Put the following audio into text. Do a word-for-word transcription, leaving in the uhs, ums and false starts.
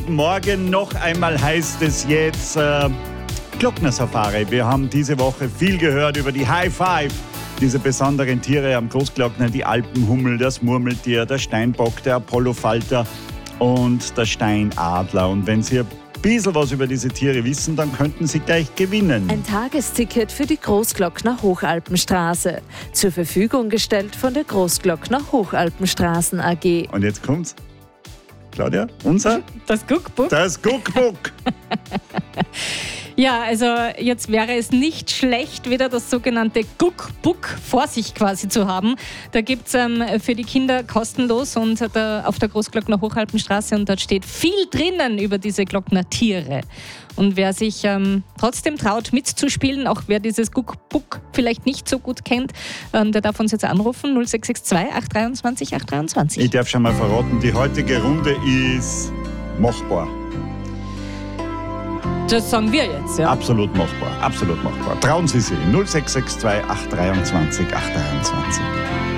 Guten Morgen. Noch einmal heißt es jetzt äh, Glockner-Safari. Wir haben diese Woche viel gehört über die High Five. Diese besonderen Tiere am Großglockner, die Alpenhummel, das Murmeltier, der Steinbock, der Apollofalter und der Steinadler. Und wenn Sie ein bisschen was über diese Tiere wissen, dann könnten Sie gleich gewinnen. Ein Tagesticket für die Großglockner Hochalpenstraße. Zur Verfügung gestellt von der Großglockner Hochalpenstraßen A G. Und jetzt kommt's. Claudia, unser? Das Guckbuch. Das Guckbuch. Ja, also jetzt wäre es nicht schlecht, wieder das sogenannte Guckbuch vor sich quasi zu haben. Da gibt es ähm, für die Kinder kostenlos und da auf der Großglockner Hochalpenstraße und dort steht viel drinnen über diese Glockner-Tiere. Und wer sich ähm, trotzdem traut mitzuspielen, auch wer dieses Guckbuch vielleicht nicht so gut kennt, ähm, der darf uns jetzt anrufen, null sechs sechs zwei acht zwei drei acht drei acht. Ich darf schon mal verraten, die heutige Runde ist machbar. Das sagen wir jetzt, ja. Absolut machbar, absolut machbar. Trauen Sie sich. null sechs sechs zwei acht zwei drei acht drei.